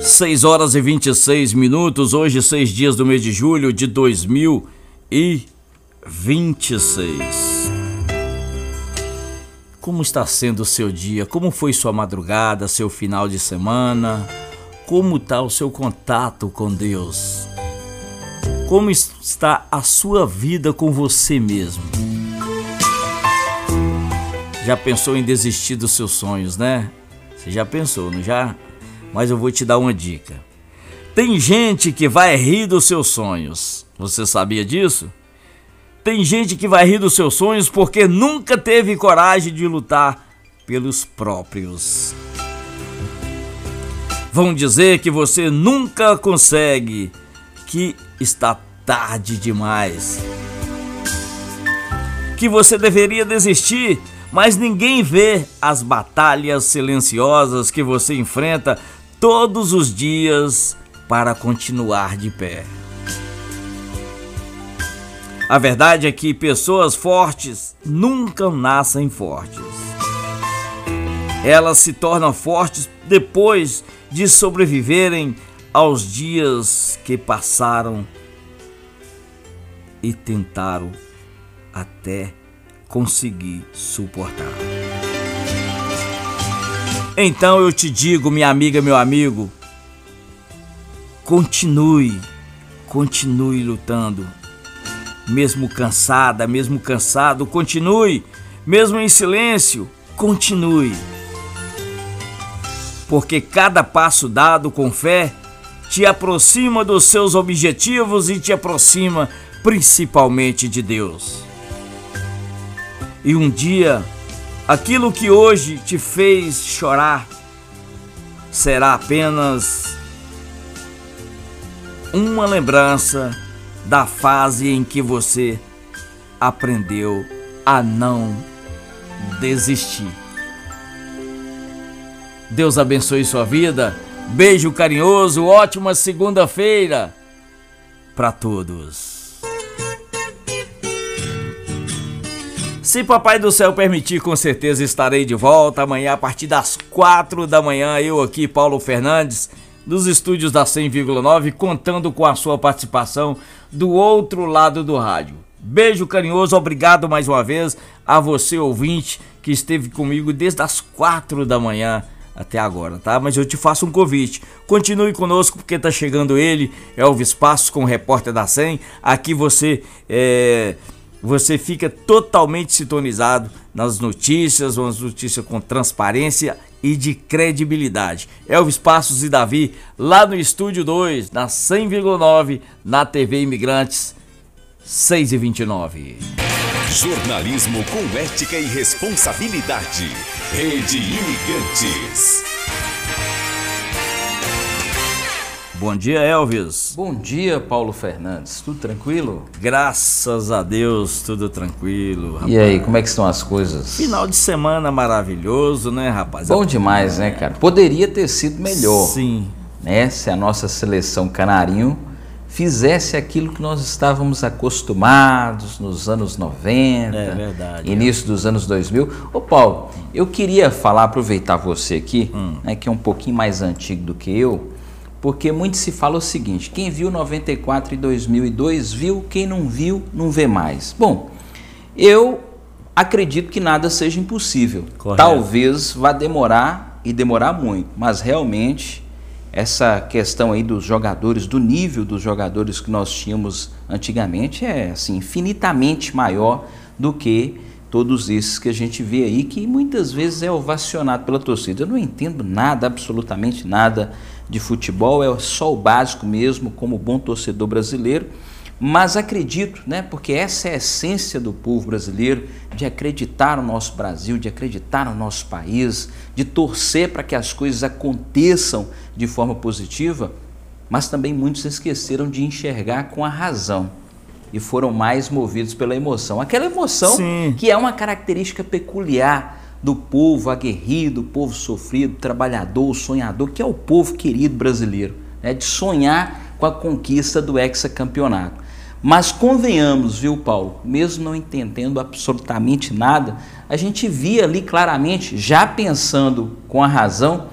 6 horas e 26 minutos, hoje 6 dias do mês de julho de 2026. Como está sendo o seu dia? Como foi sua madrugada, seu final de semana? Como está o seu contato com Deus? Como está a sua vida com você mesmo? Já pensou em desistir dos seus sonhos, né? Você já pensou, não já? Mas eu vou te dar uma dica. Tem gente que vai rir dos seus sonhos. Você sabia disso? Tem gente que vai rir dos seus sonhos porque nunca teve coragem de lutar pelos próprios. Vão dizer que você nunca consegue, que está tarde demais, que você deveria desistir, mas ninguém vê as batalhas silenciosas que você enfrenta todos os dias para continuar de pé. A verdade é que pessoas fortes nunca nascem fortes. Elas se tornam fortes depois de sobreviverem aos dias que passaram e tentaram até conseguir suportar. Então eu te digo, minha amiga, meu amigo, continue lutando. Mesmo cansada, mesmo cansado, continue. Mesmo em silêncio, continue. Porque cada passo dado com fé te aproxima dos seus objetivos e te aproxima principalmente de Deus. E um dia, aquilo que hoje te fez chorar será apenas uma lembrança da fase em que você aprendeu a não desistir. Deus abençoe sua vida. Beijo carinhoso, ótima segunda-feira para todos. Se Papai do Céu permitir, com certeza estarei de volta amanhã a partir das 4 da manhã. Eu aqui, Paulo Fernandes, dos estúdios da 100,9, contando com a sua participação do outro lado do rádio. Beijo carinhoso, obrigado mais uma vez a você, ouvinte, que esteve comigo desde as 4 da manhã até agora, tá? Mas eu te faço um convite, continue conosco porque tá chegando ele, Elvis Passos com o Repórter da 100. Aqui você fica totalmente sintonizado nas notícias, umas notícias com transparência e de credibilidade. Elvis Passos e Davi, lá no Estúdio 2, na 100,9, na TV Imigrantes, 6h29. Jornalismo com ética e responsabilidade. Rede Imigrantes. Bom dia, Elvis. Bom dia, Paulo Fernandes. Tudo tranquilo? Graças a Deus, tudo tranquilo, rapaz. E aí, como é que estão as coisas? Final de semana maravilhoso, né, rapaz? Bom demais, né, cara? Poderia ter sido melhor. Sim. Né? Se a nossa seleção canarinho fizesse aquilo que nós estávamos acostumados nos anos 90, é verdade, início dos anos 2000. Ô Paulo, eu queria aproveitar você aqui, né, que é um pouquinho mais antigo do que eu, porque muito se fala o seguinte: quem viu 94 e 2002 viu, quem não viu não vê mais. Bom, eu acredito que nada seja impossível. Correto. Talvez vá demorar e demorar muito, mas realmente essa questão aí dos jogadores, do nível dos jogadores que nós tínhamos antigamente é assim, infinitamente maior do que todos esses que a gente vê aí, que muitas vezes é ovacionado pela torcida. Eu não entendo nada, absolutamente nada de futebol, é só o básico mesmo, como bom torcedor brasileiro, mas acredito, né, porque essa é a essência do povo brasileiro, de acreditar no nosso Brasil, de acreditar no nosso país, de torcer para que as coisas aconteçam de forma positiva, mas também muitos esqueceram de enxergar com a razão e foram mais movidos pela emoção. Aquela emoção Sim. que é uma característica peculiar do povo aguerrido, povo sofrido, trabalhador, sonhador, que é o povo querido brasileiro, né? De sonhar com a conquista do hexacampeonato. Mas convenhamos, viu, Paulo, mesmo não entendendo absolutamente nada, a gente via ali claramente, já pensando com a razão, de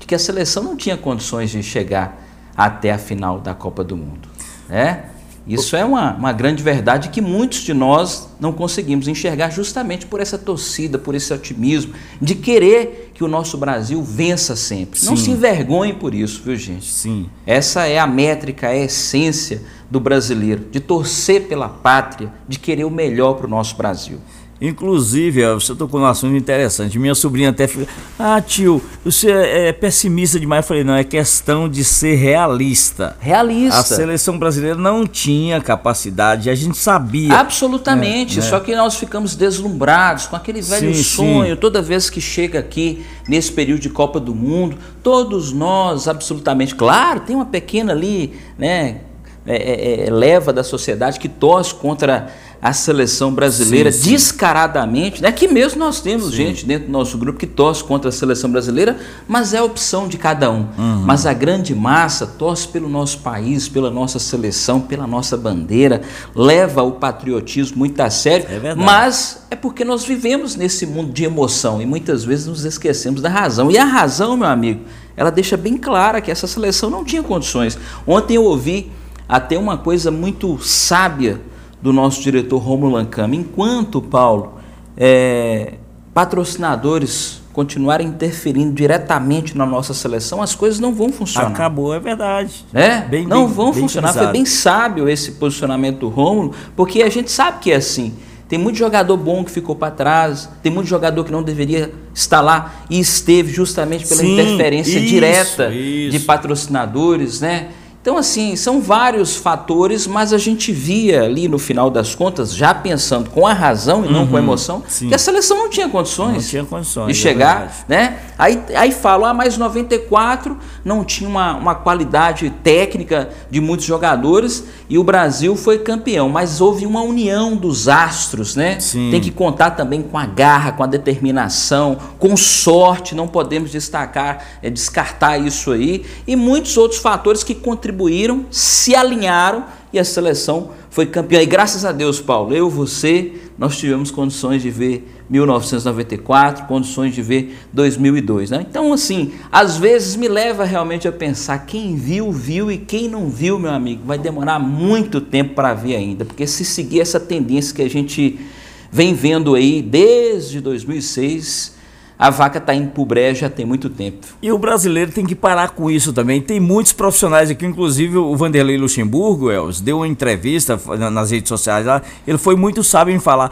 que a seleção não tinha condições de chegar até a final da Copa do Mundo, né? Isso é uma grande verdade que muitos de nós não conseguimos enxergar justamente por essa torcida, por esse otimismo, de querer que o nosso Brasil vença sempre. Sim. Não se envergonhe por isso, viu, gente? Sim. Essa é a métrica, a essência do brasileiro, de torcer pela pátria, de querer o melhor para o nosso Brasil. Inclusive, você tocou num assunto interessante. Minha sobrinha até falou: tio, você é pessimista demais. Eu falei: não, é questão de ser realista. Realista. A seleção brasileira não tinha capacidade, a gente sabia. Absolutamente, só que nós ficamos deslumbrados com aquele velho sonho. Toda vez que chega aqui, nesse período de Copa do Mundo, todos nós, absolutamente, claro, tem uma pequena ali, né, leva da sociedade que torce contra a seleção brasileira descaradamente. Aqui mesmo nós temos gente dentro do nosso grupo que torce contra a seleção brasileira, mas é a opção de cada um. Mas a grande massa torce pelo nosso país, pela nossa seleção, pela nossa bandeira, leva o patriotismo muito a sério, mas é porque nós vivemos nesse mundo de emoção e muitas vezes nos esquecemos da razão. E a razão, meu amigo, ela deixa bem clara que essa seleção não tinha condições. Ontem eu ouvi até uma coisa muito sábia do nosso diretor Rômulo Lancama. Enquanto, Paulo, patrocinadores continuarem interferindo diretamente na nossa seleção, as coisas não vão funcionar. Acabou, é verdade. Não vão funcionar. Foi bem sábio esse posicionamento do Rômulo, porque a gente sabe que é assim. Tem muito jogador bom que ficou para trás, tem muito jogador que não deveria estar lá e esteve justamente pela interferência direta de patrocinadores, né? Então, assim, são vários fatores, mas a gente via ali no final das contas, já pensando com a razão e não com a emoção, que a seleção não tinha condições, de chegar, né? Aí falam, mas 94 não tinha uma qualidade técnica de muitos jogadores e o Brasil foi campeão, mas houve uma união dos astros, né? Sim. Tem que contar também com a garra, com a determinação, com sorte, não podemos descartar isso aí, e muitos outros fatores que contribuíram, se alinharam e a seleção foi campeã. E graças a Deus, Paulo, eu, você, nós tivemos condições de ver 1994, condições de ver 2002, né? Então, assim, às vezes me leva realmente a pensar, quem viu, viu, e quem não viu, meu amigo, vai demorar muito tempo para ver ainda, porque se seguir essa tendência que a gente vem vendo aí desde 2006, a vaca está indo para o brejo já tem muito tempo. E o brasileiro tem que parar com isso também. Tem muitos profissionais aqui, inclusive o Vanderlei Luxemburgo, Els, deu uma entrevista nas redes sociais lá. Ele foi muito sábio em falar.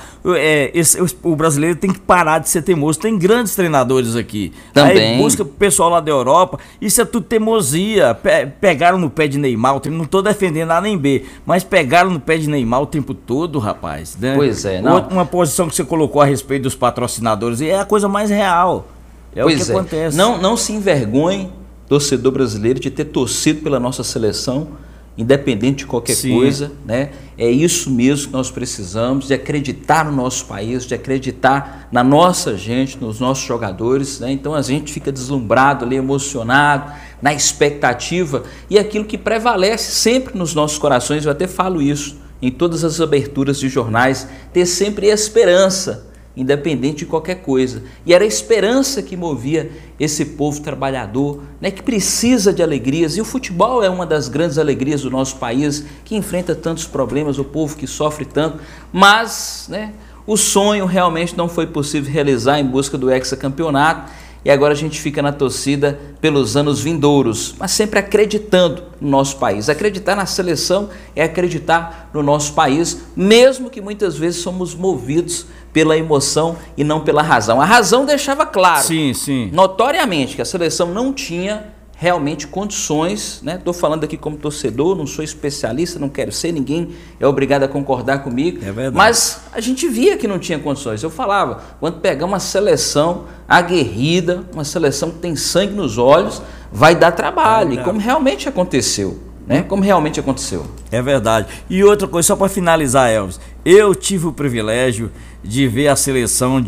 O brasileiro tem que parar de ser teimoso. Tem grandes treinadores aqui. Também. Aí busca o pessoal lá da Europa. Isso é tudo teimosia. Pegaram no pé de Neymar. Não estou defendendo A nem B, mas pegaram no pé de Neymar o tempo todo, rapaz. Né? Pois é. Não. Uma posição que você colocou a respeito dos patrocinadores. E é a coisa mais real. Pois o que acontece. Não se envergonhe, torcedor brasileiro, de ter torcido pela nossa seleção, independente de qualquer coisa, né? É isso mesmo que nós precisamos, de acreditar no nosso país, de acreditar na nossa gente, nos nossos jogadores, né? Então a gente fica deslumbrado ali, emocionado, na expectativa, e aquilo que prevalece sempre nos nossos corações, eu até falo isso em todas as aberturas de jornais, ter sempre esperança, independente de qualquer coisa. E era a esperança que movia esse povo trabalhador, né, que precisa de alegrias. E o futebol é uma das grandes alegrias do nosso país, que enfrenta tantos problemas, o povo que sofre tanto. Mas, né, o sonho realmente não foi possível realizar em busca do hexacampeonato. E agora a gente fica na torcida pelos anos vindouros, mas sempre acreditando no nosso país. Acreditar na seleção é acreditar no nosso país, mesmo que muitas vezes somos movidos pela emoção e não pela razão. A razão deixava claro, notoriamente, que a seleção não tinha realmente condições, né? Estou falando aqui como torcedor, não sou especialista, não quero ser, ninguém é obrigado a concordar comigo, mas a gente via que não tinha condições. Eu falava, quando pegar uma seleção aguerrida, uma seleção que tem sangue nos olhos, vai dar trabalho, e como realmente aconteceu, né? Como realmente aconteceu. É verdade. E outra coisa, só para finalizar, Elvis, eu tive o privilégio de ver a seleção de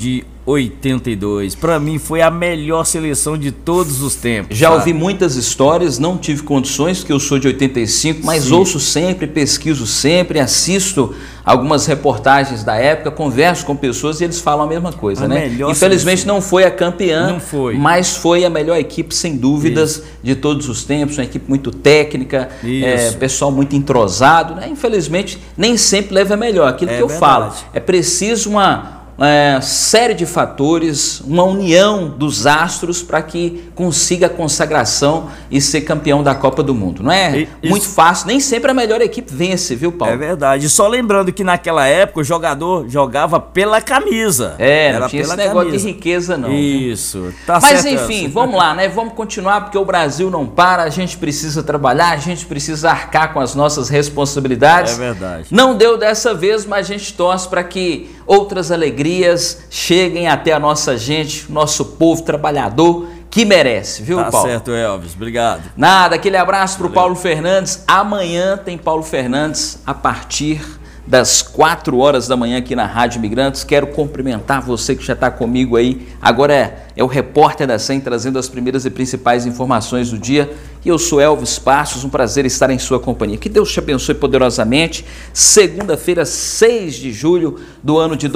82. Pra mim foi a melhor seleção de todos os tempos. Já ouvi muitas histórias, não tive condições, porque eu sou de 85, mas Sim. ouço sempre, pesquiso sempre, assisto algumas reportagens da época, converso com pessoas e eles falam a mesma coisa, né? Infelizmente não foi a campeã, não foi. Mas foi a melhor equipe, sem dúvidas, isso, de todos os tempos, uma equipe muito técnica, pessoal muito entrosado, né? Infelizmente nem sempre leva a melhor, aquilo que eu falo, é preciso uma série de fatores, uma união dos astros para que consiga a consagração e ser campeão da Copa do Mundo. Não é muito fácil, nem sempre a melhor equipe vence, viu, Paulo? É verdade. Só lembrando que naquela época o jogador jogava pela camisa. Não tinha esse negócio de riqueza, não. Isso. Tá Mas certo, enfim, vamos lá, né? Vamos continuar, porque o Brasil não para, a gente precisa trabalhar, a gente precisa arcar com as nossas responsabilidades. É verdade. Não deu dessa vez, mas a gente torce para que outras alegrias cheguem até a nossa gente, nosso povo trabalhador que merece, viu, Paulo? Tá certo, Elvis. Obrigado. Nada, aquele abraço pro Paulo Fernandes. Amanhã tem Paulo Fernandes a partir das 4 horas da manhã aqui na Rádio Imigrantes. Quero cumprimentar você que já está comigo aí. Agora é o repórter da SEM trazendo as primeiras e principais informações do dia. E eu sou Elvis Passos, um prazer estar em sua companhia. Que Deus te abençoe poderosamente. Segunda-feira, 6 de julho do ano de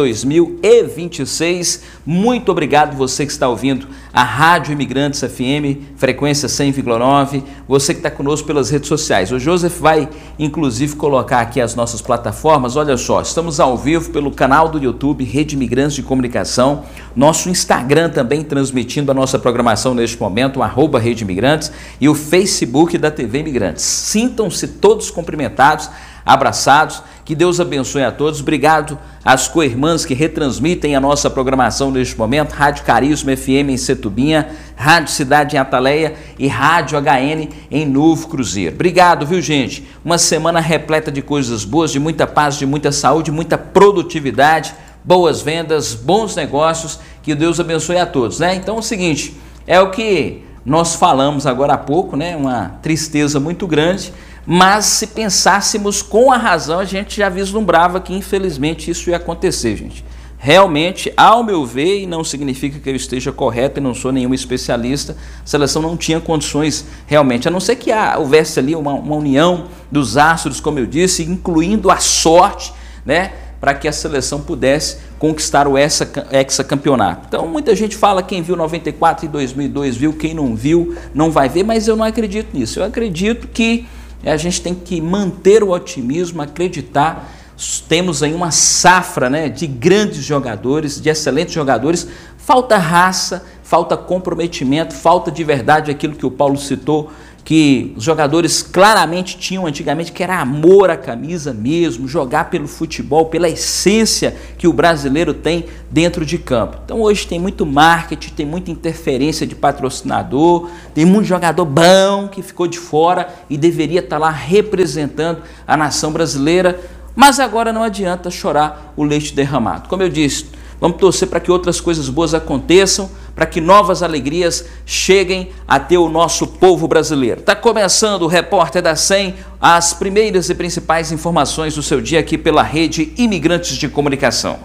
2026. Muito obrigado você que está ouvindo a Rádio Imigrantes FM, frequência 100,9. Você que está conosco pelas redes sociais. O Joseph vai, inclusive, colocar aqui as nossas plataformas. Olha só, estamos ao vivo pelo canal do YouTube, Rede Imigrantes de Comunicação. Nosso Instagram também transmitindo a nossa programação neste momento, o @Rede Imigrantes, e o Facebook da TV Imigrantes. Sintam-se todos cumprimentados, abraçados, que Deus abençoe a todos. Obrigado às co-irmãs que retransmitem a nossa programação neste momento, Rádio Carisma FM em Setubinha, Rádio Cidade em Ataleia e Rádio HN em Novo Cruzeiro. Obrigado, viu, gente? Uma semana repleta de coisas boas, de muita paz, de muita saúde, muita produtividade, boas vendas, bons negócios, que Deus abençoe a todos, né? Então é o seguinte, é o que nós falamos agora há pouco, né? Uma tristeza muito grande, mas se pensássemos com a razão, a gente já vislumbrava que infelizmente isso ia acontecer, gente. Realmente, ao meu ver, e não significa que eu esteja correto e não sou nenhum especialista, a seleção não tinha condições realmente, a não ser que houvesse ali uma união dos astros, como eu disse, incluindo a sorte, né? Para que a seleção pudesse conquistar o hexacampeonato. Então, muita gente fala, quem viu 94 e 2002 viu, quem não viu não vai ver, mas eu não acredito nisso. Eu acredito que a gente tem que manter o otimismo, acreditar. Temos aí uma safra, né, de grandes jogadores, de excelentes jogadores. Falta raça, falta comprometimento, falta de verdade aquilo que o Paulo citou, que os jogadores claramente tinham antigamente, que era amor à camisa mesmo, jogar pelo futebol, pela essência que o brasileiro tem dentro de campo. Então hoje tem muito marketing, tem muita interferência de patrocinador, tem muito jogador bom que ficou de fora e deveria estar lá representando a nação brasileira, mas agora não adianta chorar o leite derramado. Como eu disse, vamos torcer para que outras coisas boas aconteçam, para que novas alegrias cheguem até o nosso povo brasileiro. Está começando o Repórter da SEM, as primeiras e principais informações do seu dia aqui pela Rede Imigrantes de Comunicação.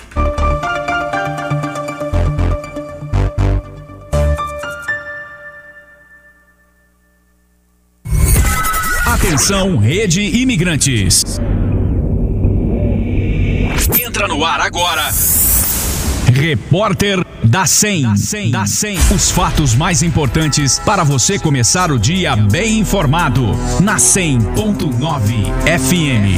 Atenção, Rede Imigrantes. Entra no ar agora. Repórter da SEM. Os fatos mais importantes para você começar o dia bem informado. Na 100.9 FM.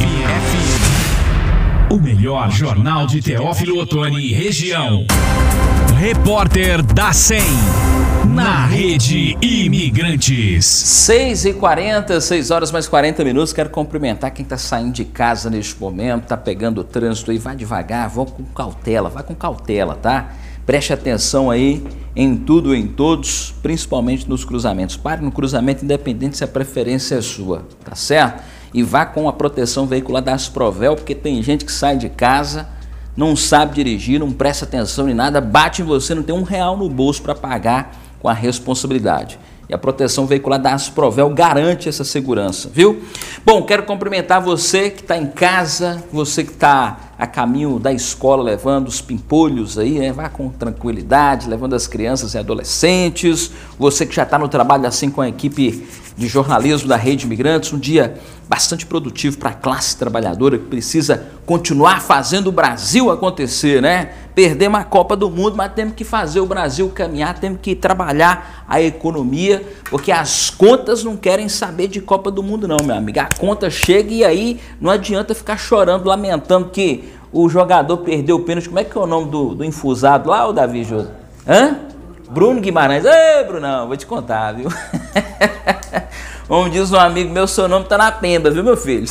O melhor jornal de Teófilo Otoni e região. Repórter da SEM. Na Rede Imigrantes. 6h40, 6 horas mais 40 minutos. Quero cumprimentar quem está saindo de casa neste momento, está pegando o trânsito aí. Vai devagar, vá com cautela, tá? Preste atenção aí em tudo e em todos, principalmente nos cruzamentos. Pare no cruzamento, independente se a preferência é sua, tá certo? E vá com a proteção veicular da Asprovel, porque tem gente que sai de casa, não sabe dirigir, não presta atenção em nada, bate em você, não tem R$1 no bolso para pagar com a responsabilidade. E a proteção veicular da Asprovel garante essa segurança, viu? Bom, quero cumprimentar você que está em casa, você que está a caminho da escola levando os pimpolhos aí, né? Vá com tranquilidade, levando as crianças e adolescentes. Você que já está no trabalho assim com a equipe de jornalismo da Rede Imigrantes, um dia bastante produtivo para a classe trabalhadora que precisa continuar fazendo o Brasil acontecer, né? Perdemos a Copa do Mundo, mas temos que fazer o Brasil caminhar, temos que trabalhar a economia, porque as contas não querem saber de Copa do Mundo não, meu amigo. A conta chega e aí não adianta ficar chorando, lamentando que o jogador perdeu o pênalti. Como é que é o nome do infusado lá, o Davi José? Hã? Bruno Guimarães. Ei, Brunão, vou te contar, viu? Como diz um amigo meu, seu nome tá na pemba, viu, meu filho?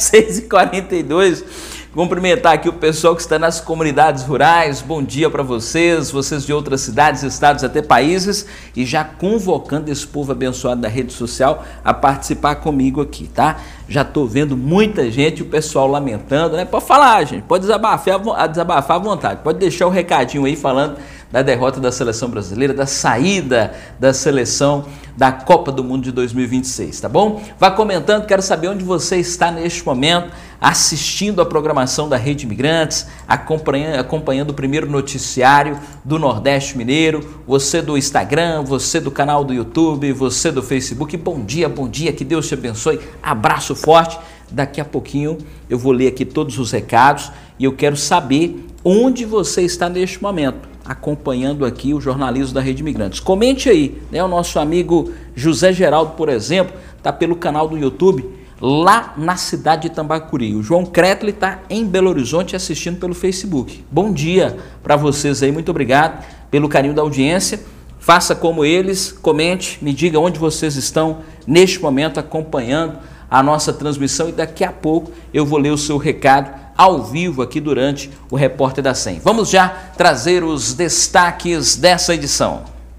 6h42. Cumprimentar aqui o pessoal que está nas comunidades rurais. Bom dia para vocês de outras cidades, estados, até países, e já convocando esse povo abençoado da rede social a participar comigo aqui, tá? Já tô vendo muita gente, o pessoal lamentando, né? Pode falar, gente, pode desabafar à vontade, pode deixar o recadinho aí falando da derrota da seleção brasileira, da saída da seleção da Copa do Mundo de 2026, tá bom? Vá comentando, quero saber onde você está neste momento, assistindo a programação da Rede Imigrantes, acompanhando o primeiro noticiário do Nordeste Mineiro, você do Instagram, você do canal do YouTube, você do Facebook. Bom dia, que Deus te abençoe, abraço forte. Daqui a pouquinho eu vou ler aqui todos os recados e eu quero saber onde você está neste momento, acompanhando aqui o jornalismo da Rede Imigrantes. Comente aí, né? O nosso amigo José Geraldo, por exemplo, está pelo canal do YouTube, lá na cidade de Tambacuri. O João Kretli está em Belo Horizonte assistindo pelo Facebook. Bom dia para vocês aí, muito obrigado pelo carinho da audiência. Faça como eles, comente, me diga onde vocês estão neste momento acompanhando a nossa transmissão e daqui a pouco eu vou ler o seu recado ao vivo aqui durante o Repórter da 100. Vamos já trazer os destaques dessa edição.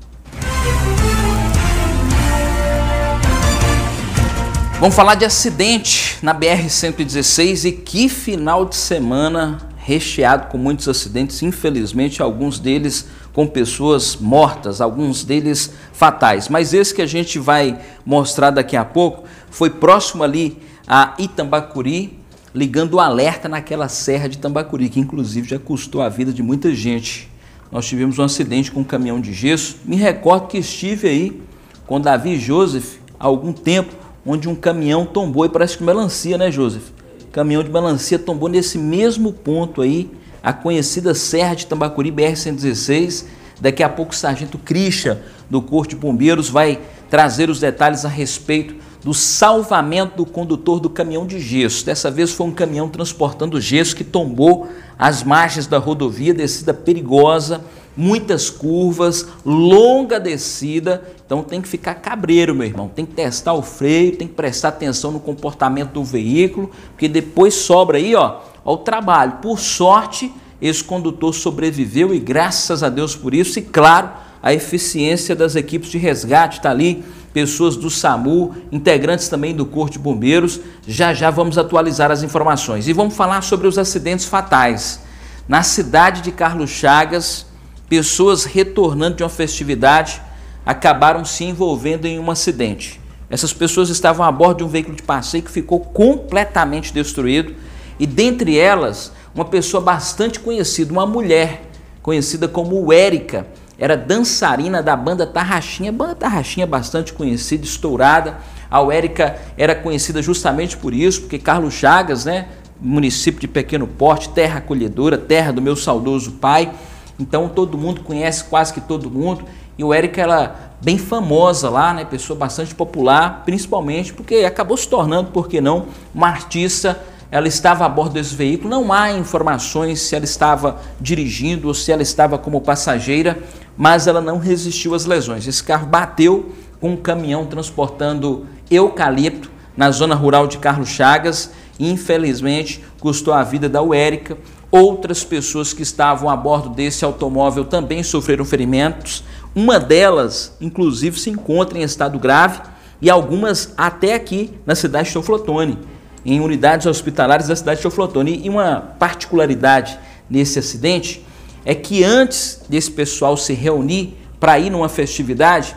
Vamos falar de acidente na BR-116 e que final de semana recheado com muitos acidentes, infelizmente alguns deles com pessoas mortas, alguns deles fatais. Mas esse que a gente vai mostrar daqui a pouco foi próximo ali a Itambacuri, ligando o alerta naquela serra de Tambacuri, que inclusive já custou a vida de muita gente. Nós tivemos um acidente com um caminhão de gesso. Me recordo que estive aí com Davi Joseph há algum tempo, onde um caminhão tombou, e parece que melancia, né, Joseph? Caminhão de melancia tombou nesse mesmo ponto aí, a conhecida Serra de Tambacuri, BR-116. Daqui a pouco o sargento Christian, do Corpo de Bombeiros, vai trazer os detalhes a respeito do salvamento do condutor do caminhão de gesso. Dessa vez foi um caminhão transportando gesso que tombou às margens da rodovia, descida perigosa, muitas curvas, longa descida, então tem que ficar cabreiro, meu irmão, tem que testar o freio, tem que prestar atenção no comportamento do veículo, porque depois sobra aí, ó o trabalho. Por sorte, esse condutor sobreviveu e graças a Deus por isso, e claro, a eficiência das equipes de resgate está ali, pessoas do SAMU, integrantes também do Corpo de Bombeiros. Já vamos atualizar as informações. E vamos falar sobre os acidentes fatais. Na cidade de Carlos Chagas, pessoas retornando de uma festividade acabaram se envolvendo em um acidente. Essas pessoas estavam a bordo de um veículo de passeio que ficou completamente destruído, e dentre elas, uma pessoa bastante conhecida, uma mulher conhecida como Érica, era dançarina da banda Tarraxinha, bastante conhecida, estourada. A Érica era conhecida justamente por isso, porque Carlos Chagas, né, município de pequeno porte, terra acolhedora, terra do meu saudoso pai, então todo mundo conhece, quase que todo mundo, e o Érica era bem famosa lá, né, pessoa bastante popular, principalmente porque acabou se tornando, por que não, uma artista. Ela estava a bordo desse veículo, não há informações se ela estava dirigindo ou se ela estava como passageira, mas ela não resistiu às lesões. Esse carro bateu com um caminhão transportando eucalipto na zona rural de Carlos Chagas e infelizmente custou a vida da Érica. Outras pessoas que estavam a bordo desse automóvel também sofreram ferimentos. Uma delas, inclusive, se encontra em estado grave e algumas até aqui na cidade de Teoflotone, em unidades hospitalares da cidade de Teoflotone. E uma particularidade nesse acidente é que antes desse pessoal se reunir para ir numa festividade,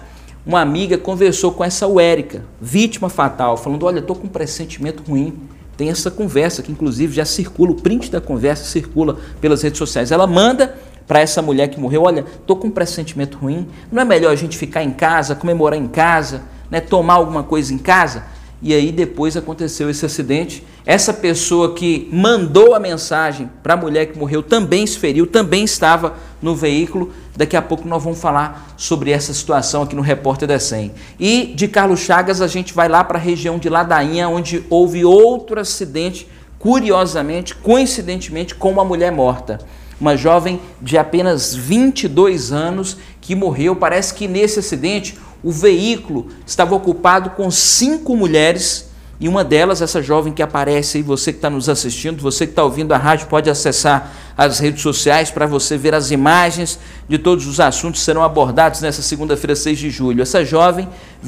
uma amiga conversou com essa Érica, vítima fatal, falando, olha, estou com um pressentimento ruim. Tem essa conversa que inclusive já circula, o print da conversa circula pelas redes sociais. Ela manda para essa mulher que morreu, olha, estou com um pressentimento ruim, não é melhor a gente ficar em casa, comemorar em casa, né, tomar alguma coisa em casa? E aí depois aconteceu esse acidente. Essa pessoa que mandou a mensagem para a mulher que morreu também se feriu, também estava no veículo. Daqui a pouco nós vamos falar sobre essa situação aqui no Repórter da 100. E de Carlos Chagas a gente vai lá para a região de Ladainha, onde houve outro acidente, curiosamente, coincidentemente, com uma mulher morta. Uma jovem de apenas 22 anos que morreu. Parece que nesse acidente o veículo estava ocupado com 5 mulheres e uma delas, essa jovem que aparece aí, você que está nos assistindo, você que está ouvindo a rádio, pode acessar as redes sociais para você ver as imagens de todos os assuntos que serão abordados nessa segunda-feira, 6 de julho. Essa jovem,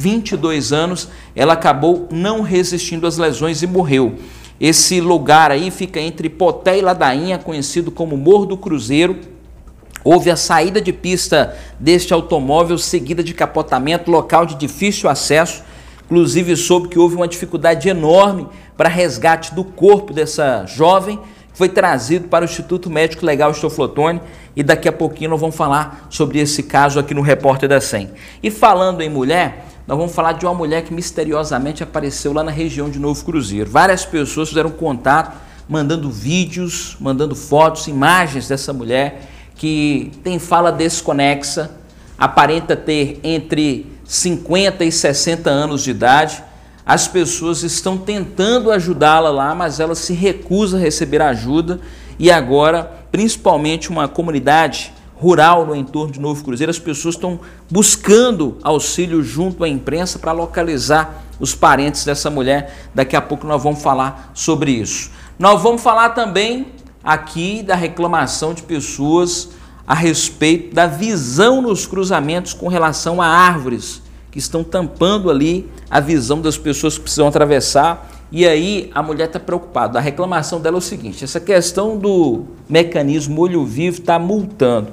22 anos, ela acabou não resistindo às lesões e morreu. Esse lugar aí fica entre Poté e Ladainha, conhecido como Morro do Cruzeiro. Houve a saída de pista deste automóvel, seguida de capotamento, local de difícil acesso. Inclusive soube que houve uma dificuldade enorme para resgate do corpo dessa jovem, que foi trazido para o Instituto Médico Legal Estoflotone, e daqui a pouquinho nós vamos falar sobre esse caso aqui no Repórter da 100. E falando em mulher, nós vamos falar de uma mulher que misteriosamente apareceu lá na região de Novo Cruzeiro. Várias pessoas fizeram contato, mandando vídeos, mandando fotos, imagens dessa mulher, que tem fala desconexa, aparenta ter entre 50 e 60 anos de idade. As pessoas estão tentando ajudá-la lá, mas ela se recusa a receber ajuda. E agora, principalmente uma comunidade rural no entorno de Novo Cruzeiro, as pessoas estão buscando auxílio junto à imprensa para localizar os parentes dessa mulher. Daqui a pouco nós vamos falar sobre isso. Nós vamos falar também aqui da reclamação de pessoas a respeito da visão nos cruzamentos com relação a árvores que estão tampando ali a visão das pessoas que precisam atravessar. E aí a mulher está preocupada. A reclamação dela é o seguinte: essa questão do mecanismo olho vivo está multando.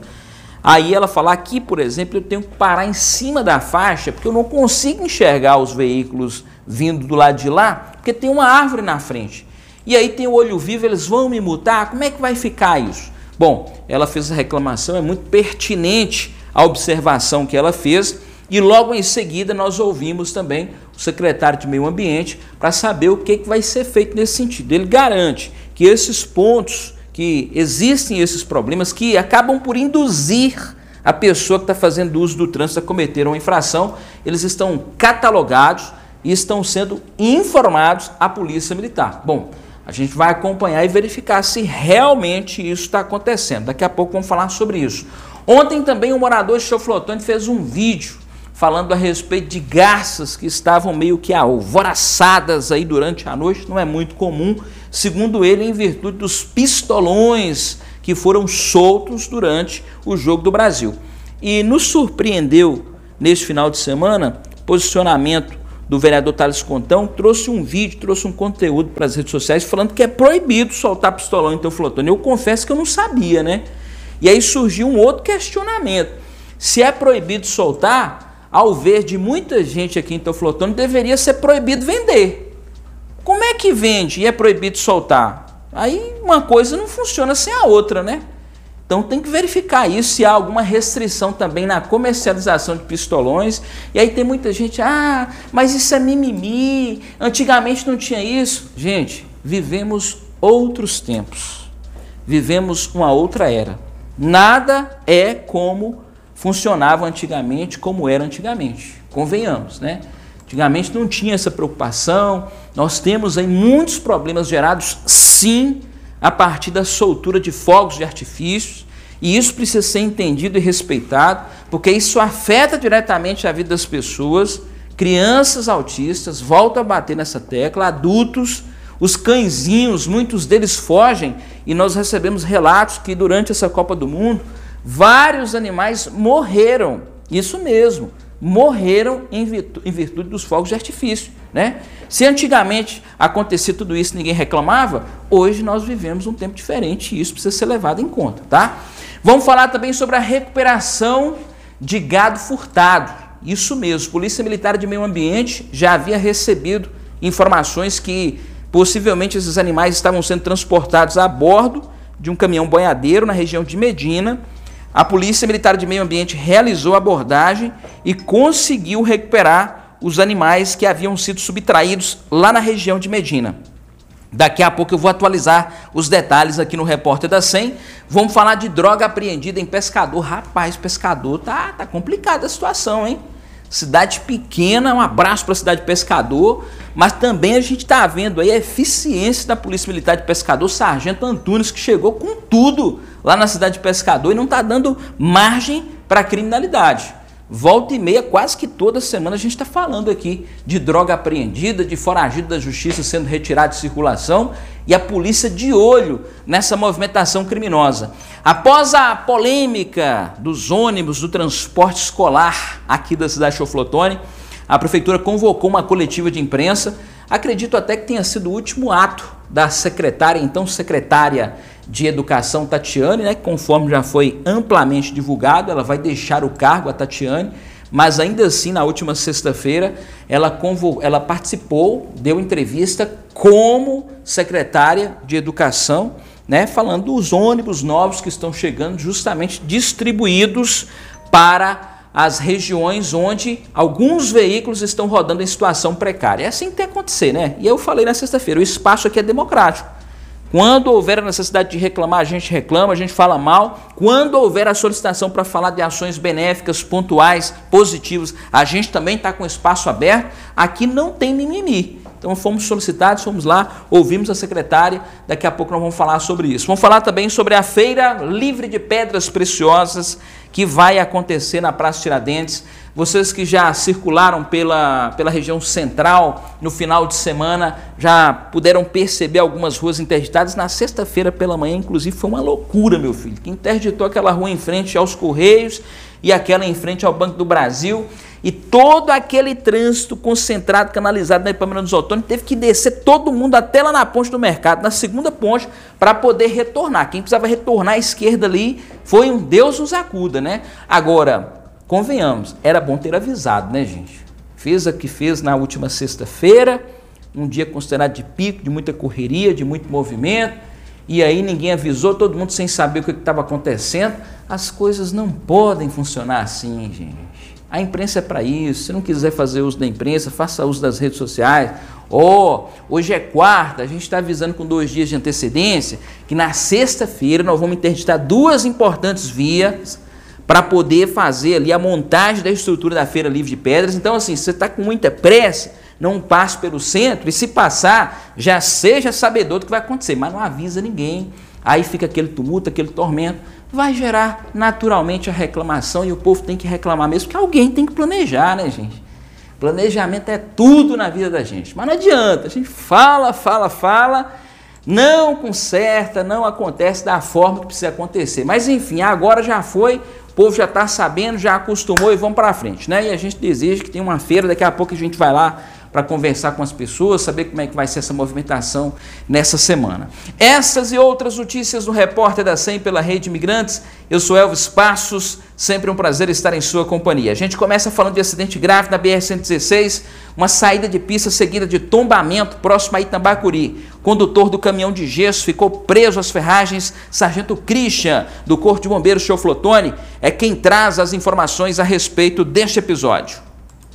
Aí ela fala, aqui, por exemplo, eu tenho que parar em cima da faixa porque eu não consigo enxergar os veículos vindo do lado de lá, porque tem uma árvore na frente. E aí tem o olho vivo, eles vão me multar? Como é que vai ficar isso? Bom, ela fez a reclamação, é muito pertinente a observação que ela fez, e logo em seguida nós ouvimos também o secretário de Meio Ambiente para saber o que vai ser feito nesse sentido. Ele garante que esses pontos, que existem esses problemas que acabam por induzir a pessoa que está fazendo uso do trânsito a cometer uma infração, eles estão catalogados e estão sendo informados à Polícia Militar. Bom, a gente vai acompanhar e verificar se realmente isso está acontecendo. Daqui a pouco vamos falar sobre isso. Ontem também um morador de Estoflotone fez um vídeo falando a respeito de garças que estavam meio que alvoraçadas aí durante a noite. Não é muito comum, segundo ele, em virtude dos pistolões que foram soltos durante o Jogo do Brasil. E nos surpreendeu neste final de semana posicionamento do vereador Thales Contão, trouxe um vídeo, trouxe um conteúdo para as redes sociais falando que é proibido soltar pistolão em Teoflotone. Eu confesso que eu não sabia, né? E aí surgiu um outro questionamento. Se é proibido soltar, ao ver de muita gente aqui em Teoflotone, deveria ser proibido vender. Como é que vende e é proibido soltar? Aí uma coisa não funciona sem a outra, né? Então tem que verificar isso, se há alguma restrição também na comercialização de pistolões. E aí tem muita gente, mas isso é mimimi, antigamente não tinha isso. Gente, vivemos outros tempos, vivemos uma outra era. Nada é como funcionava antigamente, como era antigamente, convenhamos, né? Antigamente não tinha essa preocupação, nós temos aí muitos problemas gerados, sim, a partir da soltura de fogos de artifícios, e isso precisa ser entendido e respeitado, porque isso afeta diretamente a vida das pessoas, crianças autistas, volto a bater nessa tecla, adultos, os cãezinhos, muitos deles fogem, e nós recebemos relatos que durante essa Copa do Mundo, vários animais morreram, isso mesmo, morreram em virtude dos fogos de artifício, né? Se antigamente acontecia tudo isso e ninguém reclamava, hoje nós vivemos um tempo diferente e isso precisa ser levado em conta, tá? Vamos falar também sobre a recuperação de gado furtado. Isso mesmo, Polícia Militar de Meio Ambiente já havia recebido informações que possivelmente esses animais estavam sendo transportados a bordo de um caminhão boiadeiro na região de Medina. A Polícia Militar de Meio Ambiente realizou a abordagem e conseguiu recuperar os animais que haviam sido subtraídos lá na região de Medina. Daqui a pouco eu vou atualizar os detalhes aqui no Repórter da 100. Vamos falar de droga apreendida em Pescador. Rapaz, Pescador, tá complicada a situação, hein? Cidade pequena, um abraço para a cidade de Pescador, mas também a gente está vendo aí a eficiência da Polícia Militar de Pescador, Sargento Antunes, que chegou com tudo lá na cidade de Pescador e não está dando margem para a criminalidade. Volta e meia, quase que toda semana a gente está falando aqui de droga apreendida, de foragido da justiça sendo retirado de circulação e a polícia de olho nessa movimentação criminosa. Após a polêmica dos ônibus do transporte escolar aqui da cidade de Choflotone, a prefeitura convocou uma coletiva de imprensa. Acredito até que tenha sido o último ato da secretária, então secretária de Educação, Tatiane, né, conforme já foi amplamente divulgado, ela vai deixar o cargo, a Tatiane, mas ainda assim, na última sexta-feira, ela participou, deu entrevista como secretária de Educação, né, falando dos ônibus novos que estão chegando, justamente distribuídos para as regiões onde alguns veículos estão rodando em situação precária. É assim que tem que acontecer, né? E eu falei na sexta-feira, o espaço aqui é democrático. Quando houver a necessidade de reclamar, a gente reclama, a gente fala mal. Quando houver a solicitação para falar de ações benéficas, pontuais, positivas, a gente também está com espaço aberto. Aqui não tem mimimi. Então fomos solicitados, fomos lá, ouvimos a secretária, daqui a pouco nós vamos falar sobre isso. Vamos falar também sobre a Feira Livre de Pedras Preciosas, que vai acontecer na Praça Tiradentes. Vocês que já circularam pela região central no final de semana, já puderam perceber algumas ruas interditadas. Na sexta-feira pela manhã, inclusive, foi uma loucura, meu filho, que interditou aquela rua em frente aos Correios e aquela em frente ao Banco do Brasil. E todo aquele trânsito concentrado, canalizado na Epaminondas dos Ottoni, teve que descer todo mundo até lá na ponte do mercado, na segunda ponte, para poder retornar. Quem precisava retornar à esquerda ali foi um Deus nos acuda, né? Agora, convenhamos, era bom ter avisado, né, gente? Fez o que fez na última sexta-feira, um dia considerado de pico, de muita correria, de muito movimento, e aí ninguém avisou, todo mundo sem saber o que estava acontecendo. As coisas não podem funcionar assim, gente. A imprensa é para isso. Se não quiser fazer uso da imprensa, faça uso das redes sociais. Hoje é quarta, a gente está avisando com 2 dias de antecedência que na sexta-feira nós vamos interditar 2 importantes vias para poder fazer ali a montagem da estrutura da Feira Livre de Pedras. Então, assim, se você está com muita pressa, não passe pelo centro, e se passar, já seja sabedor do que vai acontecer, mas não avisa ninguém. Aí fica aquele tumulto, aquele tormento, vai gerar naturalmente a reclamação, e o povo tem que reclamar mesmo, porque alguém tem que planejar, né, gente? Planejamento é tudo na vida da gente, mas não adianta, a gente fala, não conserta, não acontece da forma que precisa acontecer. Mas enfim, agora já foi, o povo já está sabendo, já acostumou e vamos para frente, né? E a gente deseja que tenha uma feira, daqui a pouco a gente vai lá para conversar com as pessoas, saber como é que vai ser essa movimentação nessa semana. Essas e outras notícias do Repórter da 100 pela Rede Imigrantes. Eu sou Elvis Passos, sempre um prazer estar em sua companhia. A gente começa falando de acidente grave na BR-116, uma saída de pista seguida de tombamento próximo a Itambacuri. O condutor do caminhão de gesso ficou preso às ferragens. Sargento Christian, do Corpo de Bombeiros Choflotone, é quem traz as informações a respeito deste episódio.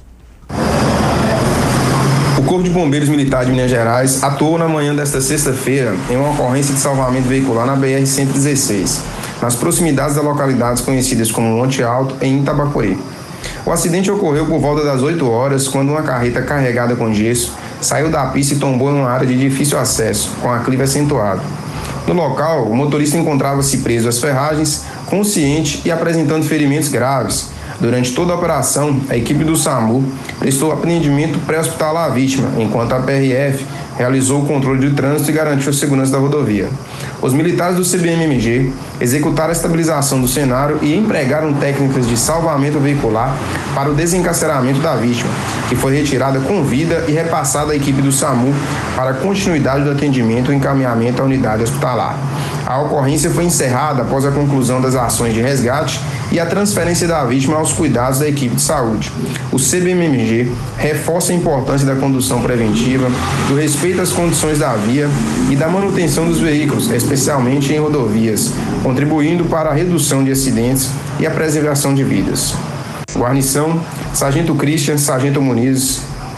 O Corpo de Bombeiros Militar de Minas Gerais atuou na manhã desta sexta-feira em uma ocorrência de salvamento veicular na BR-116, nas proximidades das localidades conhecidas como Monte Alto, em Itambacuri. O acidente ocorreu por volta das 8 horas, quando uma carreta carregada com gesso saiu da pista e tombou numa área de difícil acesso, com aclive acentuado. No local, o motorista encontrava-se preso às ferragens, consciente e apresentando ferimentos graves. Durante toda a operação, a equipe do SAMU prestou atendimento pré-hospitalar à vítima, enquanto a PRF realizou o controle de trânsito e garantiu a segurança da rodovia. Os militares do CBMMG executaram a estabilização do cenário e empregaram técnicas de salvamento veicular para o desencarceramento da vítima, que foi retirada com vida e repassada à equipe do SAMU para a continuidade do atendimento e encaminhamento à unidade hospitalar. A ocorrência foi encerrada após a conclusão das ações de resgate e a transferência da vítima aos cuidados da equipe de saúde. O CBMMG reforça a importância da condução preventiva, do respeito às condições da via e da manutenção dos veículos, especialmente em rodovias, contribuindo para a redução de acidentes e a preservação de vidas. Guarnição, Sargento Christian, Sargento Muniz,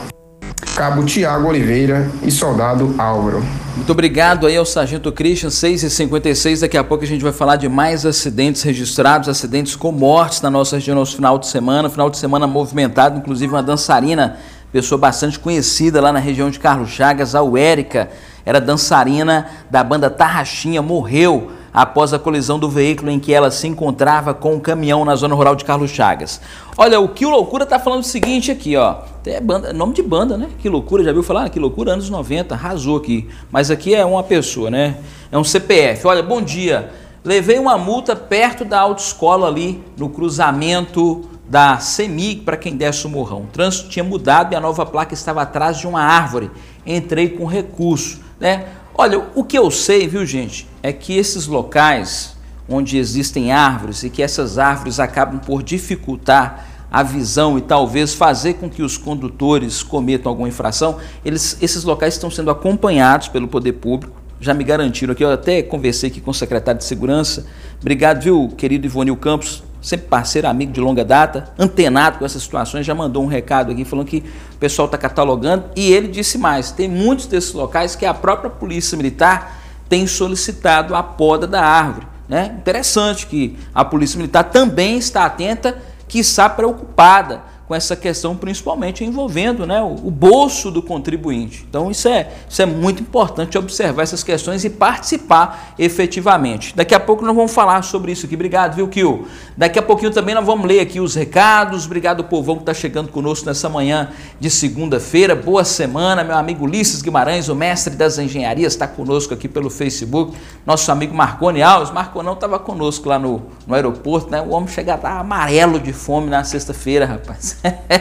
Cabo Tiago Oliveira e Soldado Álvaro. Muito obrigado aí ao Sargento Christian, 6h56. Daqui a pouco a gente vai falar de mais acidentes registrados, acidentes com mortes na nossa região no final de semana movimentado, inclusive uma dançarina, pessoa bastante conhecida lá na região de Carlos Chagas, a Uérica, era dançarina da banda Tarraxinha, morreu após a colisão do veículo em que ela se encontrava com um caminhão na zona rural de Carlos Chagas. Olha, o Que Loucura tá falando o seguinte aqui, ó, é banda, nome de banda, né? Que Loucura, já viu falar? Que Loucura, anos 90, arrasou aqui. Mas aqui é uma pessoa, né? É um CPF. Olha, bom dia. Levei uma multa perto da autoescola ali, no cruzamento da CEMIG, para quem desce o morrão. O trânsito tinha mudado e a nova placa estava atrás de uma árvore. Entrei com recurso, né? Olha, o que eu sei, viu, gente, é que esses locais onde existem árvores e que essas árvores acabam por dificultar a visão e talvez fazer com que os condutores cometam alguma infração, esses locais estão sendo acompanhados pelo poder público. Já me garantiram aqui, eu até conversei aqui com o secretário de Segurança. Obrigado, viu, querido Ivonil Campos, sempre parceiro, amigo de longa data, antenado com essas situações, já mandou um recado aqui falando que o pessoal está catalogando, e ele disse mais, tem muitos desses locais que a própria Polícia Militar tem solicitado a poda da árvore, né? Interessante que a Polícia Militar também está atenta, quiçá preocupada com essa questão, principalmente envolvendo, né, o bolso do contribuinte. Então isso é muito importante, observar essas questões e participar efetivamente. Daqui a pouco nós vamos falar sobre isso aqui. Obrigado, viu, Kio? Daqui a pouquinho também nós vamos ler aqui os recados. Obrigado, povão, que está chegando conosco nessa manhã de segunda-feira. Boa semana, meu amigo Ulisses Guimarães, o mestre das engenharias, está conosco aqui pelo Facebook. Nosso amigo Marconi Alves. Marconão estava conosco lá no aeroporto, né? O homem chega a estar amarelo de fome na sexta-feira, rapaz.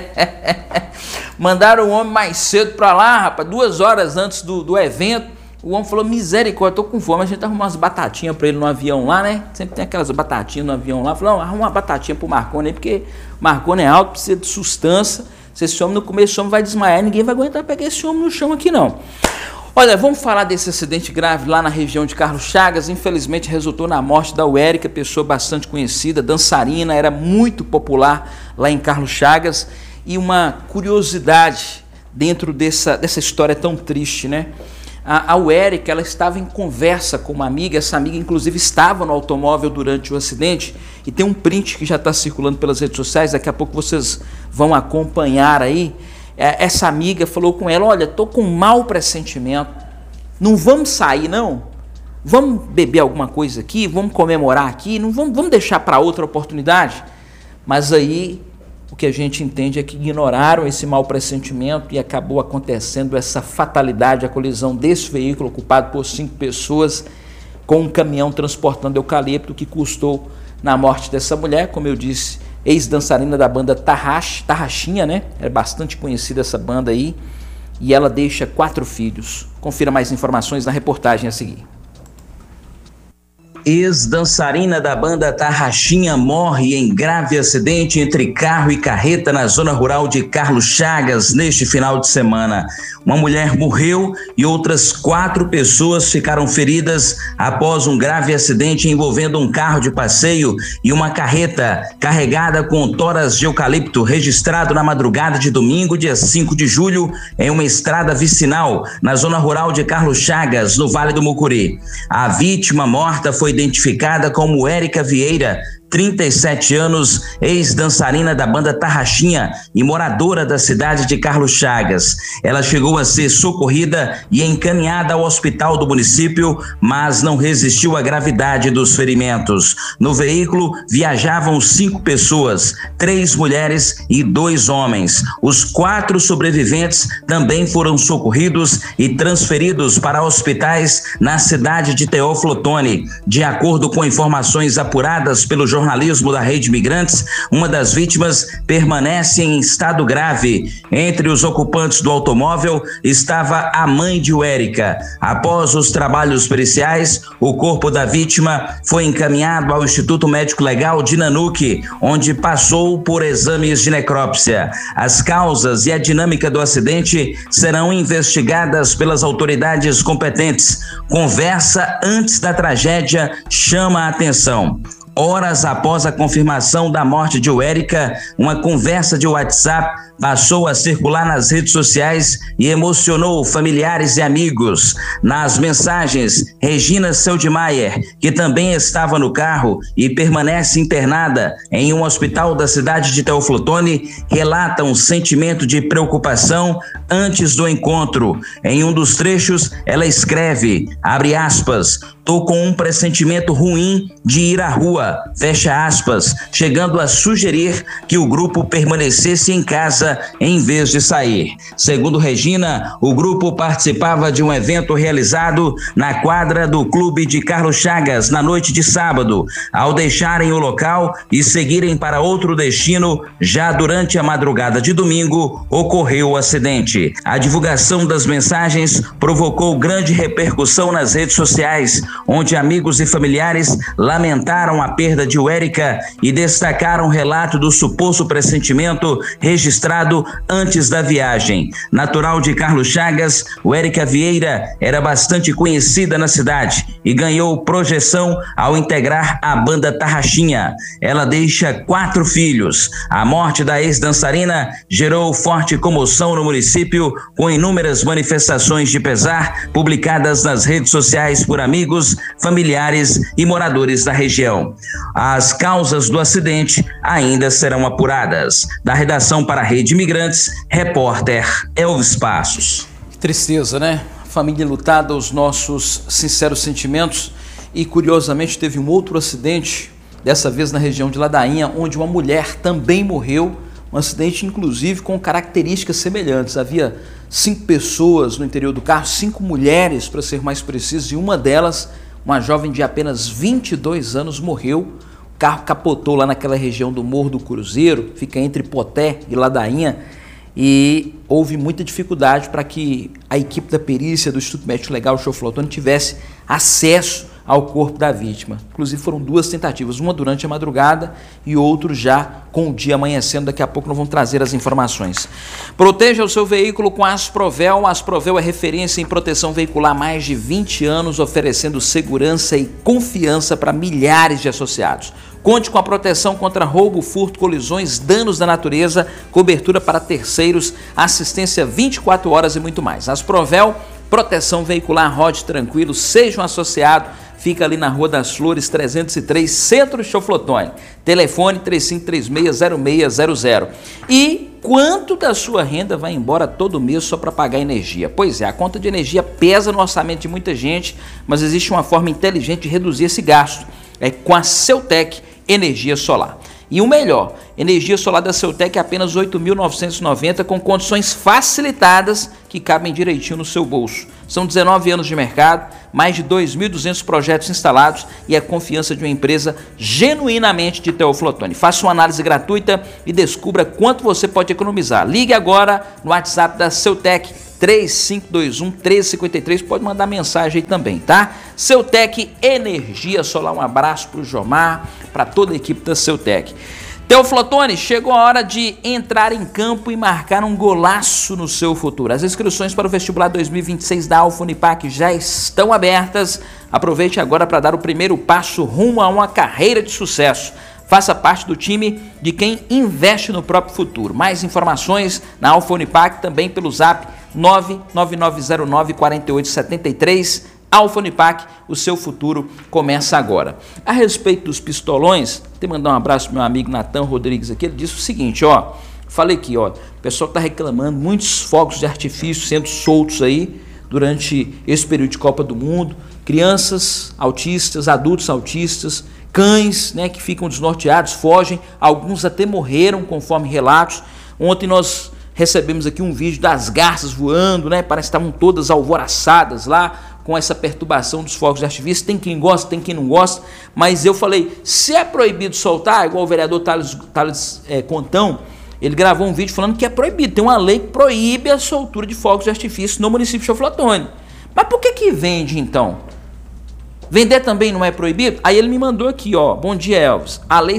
Mandaram o homem mais cedo para lá, rapaz, 2 horas antes do evento. O homem falou, misericórdia, tô com fome. A gente arrumou umas batatinhas para ele no avião lá, né? Sempre tem aquelas batatinhas no avião lá. Falou, arruma uma batatinha pro Marconi aí, porque Marconi é alto, precisa de sustância. Se esse homem no começo, esse homem vai desmaiar, ninguém vai aguentar pegar esse homem no chão aqui não. Olha, vamos falar desse acidente grave lá na região de Carlos Chagas. Infelizmente resultou na morte da Uérica, pessoa bastante conhecida, dançarina, era muito popular lá em Carlos Chagas. E uma curiosidade dentro dessa história tão triste, né? A Uérica, ela estava em conversa com uma amiga, essa amiga inclusive estava no automóvel durante o acidente, e tem um print que já está circulando pelas redes sociais, daqui a pouco vocês vão acompanhar aí. Essa amiga falou com ela, olha, tô com um mau pressentimento, não vamos sair não? Vamos beber alguma coisa aqui, vamos comemorar aqui, não vamos deixar para outra oportunidade? Mas aí o que a gente entende é que ignoraram esse mau pressentimento e acabou acontecendo essa fatalidade, a colisão desse veículo ocupado por 5 pessoas com um caminhão transportando eucalipto, que custou na morte dessa mulher, como eu disse, ex-dançarina da banda Tarraxinha, né? É bastante conhecida essa banda aí. E ela deixa 4 filhos. Confira mais informações na reportagem a seguir. Ex-dançarina da banda Tarraxinha morre em grave acidente entre carro e carreta na zona rural de Carlos Chagas neste final de semana. Uma mulher morreu e outras 4 pessoas ficaram feridas após um grave acidente envolvendo um carro de passeio e uma carreta carregada com toras de eucalipto, registrado na madrugada de domingo, dia 5 de julho, em uma estrada vicinal na zona rural de Carlos Chagas, no Vale do Mucuri. A vítima morta foi identificada como Uérica Vieira, 37 anos, ex-dançarina da banda Tarraxinha e moradora da cidade de Carlos Chagas. Ela chegou a ser socorrida e encaminhada ao hospital do município, mas não resistiu à gravidade dos ferimentos. No veículo viajavam 5 pessoas, 3 mulheres e 2 homens. Os 4 sobreviventes também foram socorridos e transferidos para hospitais na cidade de Teófilo Otoni. De acordo com informações apuradas pelo jornal jornalismo da Rede Imigrantes, uma das vítimas permanece em estado grave. Entre os ocupantes do automóvel estava a mãe de Wérica. Após os trabalhos periciais, o corpo da vítima foi encaminhado ao Instituto Médico Legal de Nanuque, onde passou por exames de necrópsia. As causas e a dinâmica do acidente serão investigadas pelas autoridades competentes. Conversa antes da tragédia chama a atenção. Horas após a confirmação da morte de Wérica, uma conversa de WhatsApp passou a circular nas redes sociais e emocionou familiares e amigos. Nas mensagens, Regina Seldmaier, que também estava no carro e permanece internada em um hospital da cidade de Teoflotone, relata um sentimento de preocupação antes do encontro. Em um dos trechos, ela escreve, abre aspas, "Tô com um pressentimento ruim de ir à rua", fecha aspas, chegando a sugerir que o grupo permanecesse em casa em vez de sair. Segundo Regina, o grupo participava de um evento realizado na quadra do Clube de Carlos Chagas na noite de sábado. Ao deixarem o local e seguirem para outro destino, já durante a madrugada de domingo, ocorreu o acidente. A divulgação das mensagens provocou grande repercussão nas redes sociais, onde amigos e familiares lamentaram a perda de Wérica e destacaram o relato do suposto pressentimento registrado antes da viagem. Natural de Carlos Chagas, Wérica Vieira era bastante conhecida na cidade e ganhou projeção ao integrar a banda Tarraxinha. Ela deixa 4 filhos. A morte da ex-dançarina gerou forte comoção no município, com inúmeras manifestações de pesar publicadas nas redes sociais por amigos, familiares e moradores da região. As causas do acidente ainda serão apuradas. Da redação para a Rede Imigrantes, repórter Elvis Passos. Que tristeza, né? Família lutada, os nossos sinceros sentimentos. E curiosamente teve um outro acidente, dessa vez na região de Ladainha, onde uma mulher também morreu. Um acidente, inclusive, com características semelhantes. Havia 5 pessoas no interior do carro, 5 mulheres, para ser mais preciso, e uma delas, uma jovem de apenas 22 anos, morreu. O carro capotou lá naquela região do Morro do Cruzeiro, fica entre Poté e Ladainha, e houve muita dificuldade para que a equipe da perícia do Instituto Médico Legal de Teoflotone tivesse acesso ao corpo da vítima. Inclusive foram 2 tentativas, uma durante a madrugada e outro já com o dia amanhecendo. Daqui a pouco nós vamos trazer as informações. Proteja o seu veículo com a Asprovel. A Asprovel é referência em proteção veicular há mais de 20 anos, oferecendo segurança e confiança para milhares de associados. Conte com a proteção contra roubo, furto, colisões, danos da natureza, cobertura para terceiros, assistência 24 horas e muito mais. Asprovel, proteção veicular, rode tranquilo, seja um associado. Fica ali na Rua das Flores, 303, Centro de Teoflotone. Telefone 3536-0600. E quanto da sua renda vai embora todo mês só para pagar energia? Pois é, a conta de energia pesa no orçamento de muita gente, mas existe uma forma inteligente de reduzir esse gasto. É com a Ceutek Energia Solar. E o melhor, energia solar da Ceutek é apenas R$ 8.990, com condições facilitadas que cabem direitinho no seu bolso. São 19 anos de mercado, mais de 2.200 projetos instalados e a confiança de uma empresa genuinamente de Teoflotone. Faça uma análise gratuita e descubra quanto você pode economizar. Ligue agora no WhatsApp da Ceutek, 3521-1353, pode mandar mensagem aí também, tá? Ceutek Energia Solar, um abraço para o Jomar, para toda a equipe da Ceutek. Teoflotone, chegou a hora de entrar em campo e marcar um golaço no seu futuro. As inscrições para o vestibular 2026 da Alfa Unipac já estão abertas. Aproveite agora para dar o primeiro passo rumo a uma carreira de sucesso. Faça parte do time de quem investe no próprio futuro. Mais informações na Alfa Unipac, também pelo zap 99909-4873. Alfa Unipac, o seu futuro começa agora. A respeito dos pistolões, até mandar um abraço pro meu amigo Natan Rodrigues aqui, ele disse o seguinte, ó, falei aqui, ó, o pessoal tá reclamando, muitos fogos de artifício sendo soltos aí durante esse período de Copa do Mundo, crianças autistas, adultos autistas, cães, né, que ficam desnorteados, fogem, alguns até morreram, conforme relatos. Ontem nós recebemos aqui um vídeo das garças voando, né? Parece que estavam todas alvoroçadas lá, com essa perturbação dos fogos de artifício. Tem quem gosta, tem quem não gosta, mas eu falei, se é proibido soltar, igual o vereador Thales Contão, ele gravou um vídeo falando que é proibido, tem uma lei que proíbe a soltura de fogos de artifício no município de Chofle Ottoni. Mas por que vende então? Vender também não é proibido? Aí ele me mandou aqui, ó, bom dia, Elvis, a lei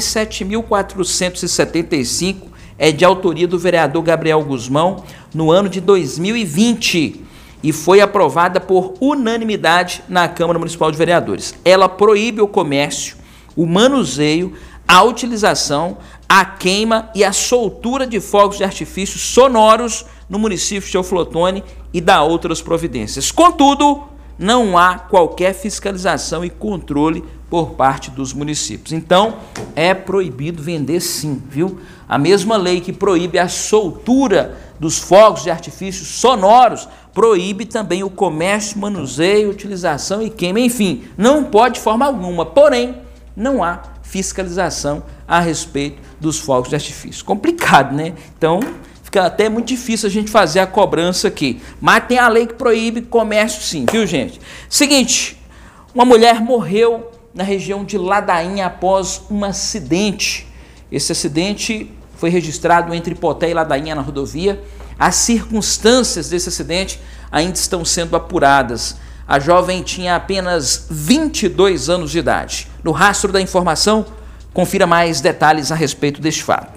7.475 é de autoria do vereador Gabriel Guzmão no ano de 2020 e foi aprovada por unanimidade na Câmara Municipal de Vereadores. Ela proíbe o comércio, o manuseio, a utilização, a queima e a soltura de fogos de artifício sonoros no município de Chofle Ottoni e dá outras providências. Contudo, não há qualquer fiscalização e controle por parte dos municípios. Então, é proibido vender sim, viu? A mesma lei que proíbe a soltura dos fogos de artifício sonoros, proíbe também o comércio, manuseio, utilização e queima, enfim, não pode de forma alguma, porém, não há fiscalização a respeito dos fogos de artifício. Complicado, né? Então, fica até muito difícil a gente fazer a cobrança aqui. Mas tem a lei que proíbe comércio sim, viu, gente? Seguinte, uma mulher morreu na região de Ladainha após um acidente. Esse acidente foi registrado entre Ipoté e Ladainha na rodovia. As circunstâncias desse acidente ainda estão sendo apuradas. A jovem tinha apenas 22 anos de idade. No rastro da informação, confira mais detalhes a respeito deste fato.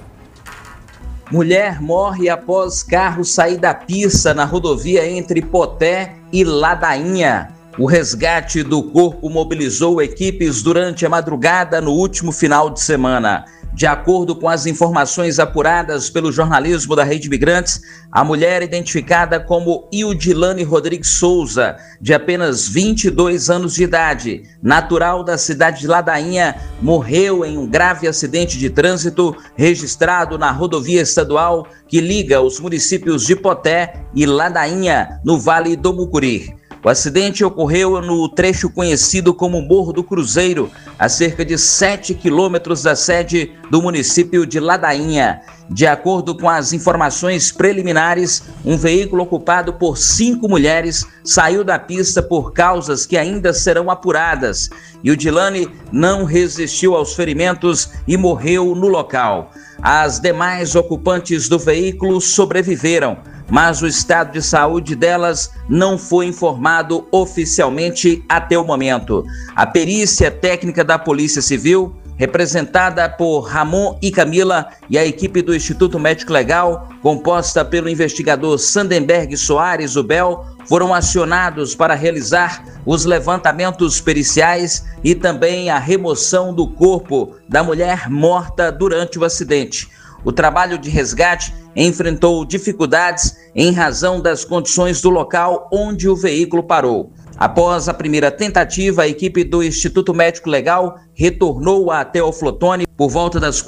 Mulher morre após carro sair da pista na rodovia entre Ipoté e Ladainha. O resgate do corpo mobilizou equipes durante a madrugada no último final de semana. De acordo com as informações apuradas pelo jornalismo da Rede Migrantes, a mulher identificada como Ildilane Rodrigues Souza, de apenas 22 anos de idade, natural da cidade de Ladainha, morreu em um grave acidente de trânsito registrado na rodovia estadual que liga os municípios de Ipoté e Ladainha, no Vale do Mucuri. O acidente ocorreu no trecho conhecido como Morro do Cruzeiro, a cerca de 7 quilômetros da sede do município de Ladainha. De acordo com as informações preliminares, um veículo ocupado por 5 mulheres saiu da pista por causas que ainda serão apuradas. E Ildilane não resistiu aos ferimentos e morreu no local. As demais ocupantes do veículo sobreviveram, mas o estado de saúde delas não foi informado oficialmente até o momento. A perícia técnica da Polícia Civil, representada por Ramon e Camila, e a equipe do Instituto Médico Legal, composta pelo investigador Sandenberg Soares Ubel, foram acionados para realizar os levantamentos periciais e também a remoção do corpo da mulher morta durante o acidente. O trabalho de resgate enfrentou dificuldades em razão das condições do local onde o veículo parou. Após a primeira tentativa, a equipe do Instituto Médico Legal retornou até Chofle Ottoni por volta das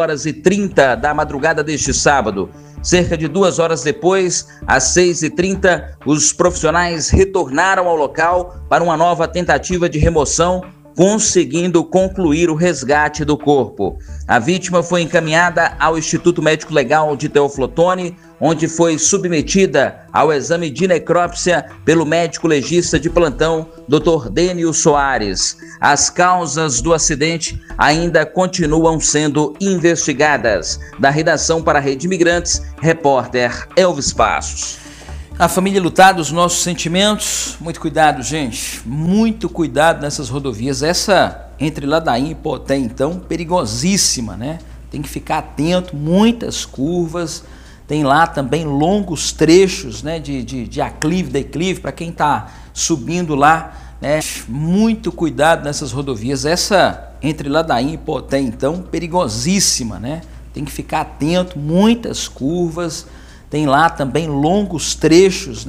4h30 da madrugada deste sábado. Cerca de 2 horas depois, às 6h30, os profissionais retornaram ao local para uma nova tentativa de remoção, conseguindo concluir o resgate do corpo. A vítima foi encaminhada ao Instituto Médico Legal de Chofle Ottoni, onde foi submetida ao exame de necrópsia pelo médico legista de plantão, Dr. Dênio Soares. As causas do acidente ainda continuam sendo investigadas. Da redação para a Rede Migrantes, repórter Elvis Passos. A família lutada, os nossos sentimentos. Muito cuidado, gente. Muito cuidado nessas rodovias. Essa entre Ladainha e Ipoté, então, perigosíssima, né? Tem que ficar atento, muitas curvas. Tem lá também longos trechos, né, de aclive, declive, para quem está subindo lá, né? Muito cuidado nessas rodovias. Essa entre Ladainha e Ipoté, então, perigosíssima, né? Tem que ficar atento, muitas curvas. Tem lá também longos trechos, né?